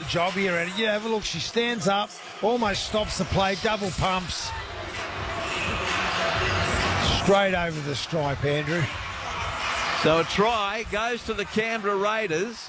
job here, Eddie. You have a look. She stands up, almost stops the play, double pumps. Straight over the stripe, Andrew. So a try goes to the Canberra Raiders.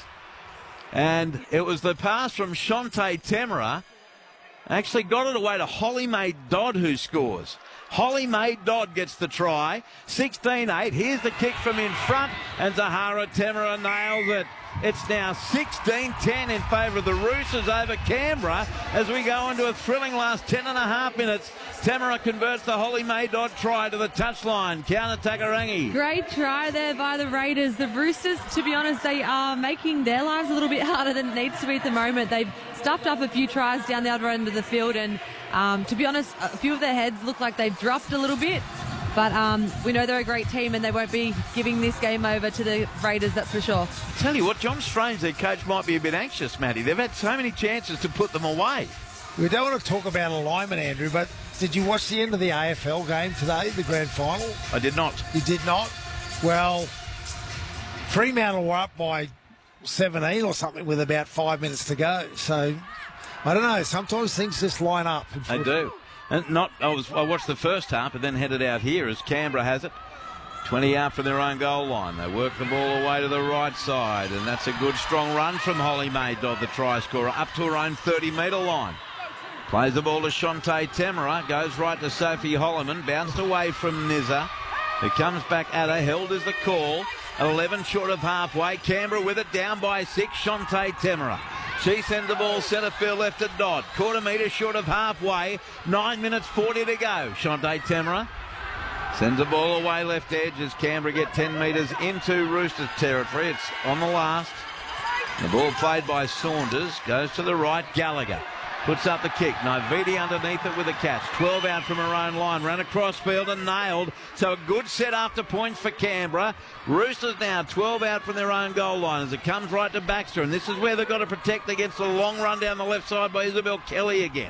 And it was the pass from Shante Temera. Actually got it away to Holly Mae Dodd, who scores. Holly Mae Dodd gets the try. 16-8. Here's the kick from in front, and Zahara Temera nails it. It's now 16-10 in favour of the Roosters over Canberra as we go into a thrilling last 10.5 minutes. Temera converts the Holly Mae Dodd try to the touchline. Counter Takarangi. Great try there by the Raiders. The Roosters, to be honest, they are making their lives a little bit harder than it needs to be at the moment. They've stuffed up a few tries down the other end of the field, and to be honest, a few of their heads look like they've dropped a little bit. But we know they're a great team, and they won't be giving this game over to the Raiders, that's for sure. I tell you what, John Strange, their coach, might be a bit anxious, Matty. They've had so many chances to put them away. We don't want to talk about alignment, Andrew, but did you watch the end of the AFL game today, the grand final? I did not. You did not? Well, Fremantle were up by 17 or something with about 5 minutes to go. So, I don't know, sometimes things just line up. They do. And I watched the first half and then headed out here as Canberra has it. 20 out from their own goal line. They work the ball away to the right side, and that's a good strong run from Holly Mae Dodd, the try scorer, up to her own 30-metre line. Plays the ball to Shante Temera, goes right to Sophie Holloman, bounced away from Nizza, who comes back at her, held is the call. 11 short of halfway, Canberra with it, down by 6, Shante Temera. She sends the ball centre field left to Dodd. Quarter metre short of halfway. 9 minutes 40 to go. Shante Temera sends the ball away left edge as Canberra get 10 metres into Roosters territory. It's on the last. The ball played by Saunders. Goes to the right. Gallagher puts up the kick. Naiviti underneath it with a catch. 12 out from her own line. Ran across field and nailed. So a good set after points for Canberra. Roosters now 12 out from their own goal line as it comes right to Baxter. And this is where they've got to protect against a long run down the left side by Isabel Kelly again.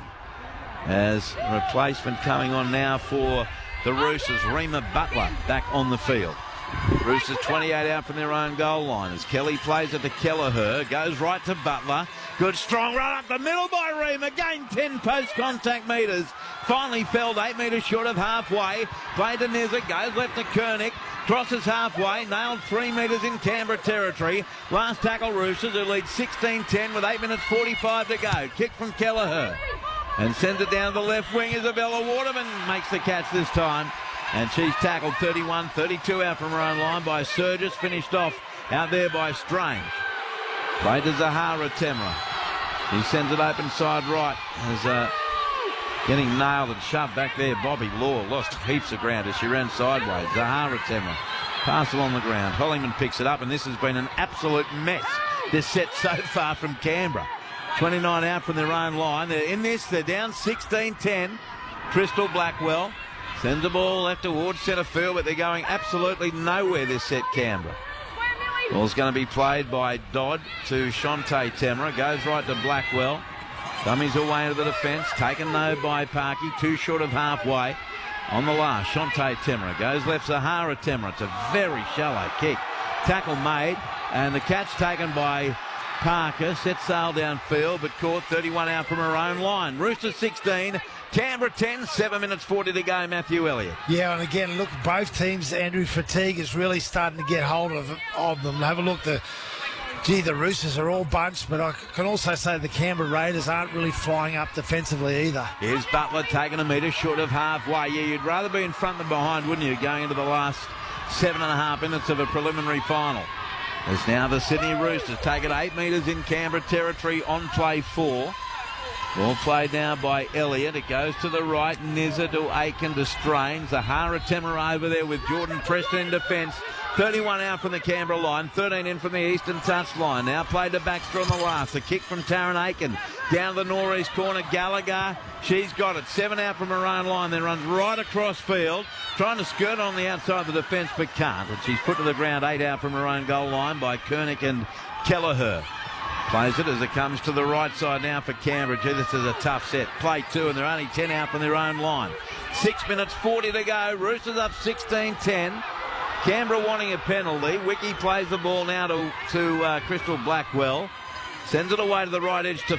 As replacement coming on now for the Roosters, Rima Butler back on the field. Roosters 28 out from their own goal line as Kelly plays it to Kelleher, goes right to Butler. Good strong run up the middle by Rima, gained 10 post-contact metres. Finally felled 8 metres short of halfway. Played to Nizza, goes left to Koenig, crosses halfway, nailed 3 metres in Canberra territory. Last tackle Roosters, who lead 16-10 with 8 minutes 45 to go. Kick from Kelleher and sends it down the left wing. Isabella Waterman makes the catch this time. And she's tackled 31-32 out from her own line by Surgis. Finished off out there by Strange. Played to Zahara Temera. He sends it open side right. As getting nailed and shoved back there. Bobby Law lost heaps of ground as she ran sideways. Zahara Temera. Pass along the ground. Hollyman picks it up, and this has been an absolute mess, this set so far from Canberra. 29 out from their own line. They're in this. They're down 16-10. Crystal Blackwell sends the ball left towards centre field, but they're going absolutely nowhere this set, Canberra. Ball's going to be played by Dodd to Shante Temera. Goes right to Blackwell. Dummies away into the defence. Taken though by Parky. 2 short of halfway. On the last, Shante Temera. Goes left, Zahara Temera. It's a very shallow kick. Tackle made, and the catch taken by Parker. Set sail downfield, but caught 31 out from her own line. Roosters 16. Canberra 10, 7 minutes 40 to go, Matthew Elliott. Yeah, and again, look, both teams, Andrew, fatigue is really starting to get hold of them. Have a look, the Roosters are all bunched, but I can also say the Canberra Raiders aren't really flying up defensively either. Here's Butler taking a metre short of halfway. Yeah, you'd rather be in front than behind, wouldn't you, going into the last 7.5 minutes of a preliminary final. As now the Sydney Roosters take it 8 metres in Canberra territory on play 4. Ball played now by Elliott. It goes to the right. Nizza to Aiken to Strange. Zahara Temera over there with Jordan Preston in defence. 31 out from the Canberra line. 13 in from the eastern touch line. Now played to Baxter on the last. A kick from Taryn Aiken. Down the northeast corner. Gallagher. She's got it. 7 out from her own line. Then runs right across field. Trying to skirt on the outside of the defence but can't. And she's put to the ground 8 out from her own goal line by Koenig and Kelleher. Plays it as it comes to the right side now for Canberra. Gee, this is a tough set. Play 2 and they're only 10 out from their own line. 6 minutes 40 to go. Roosters up 16-10. Canberra wanting a penalty. Wiki plays the ball now to Crystal Blackwell. Sends it away to the right edge to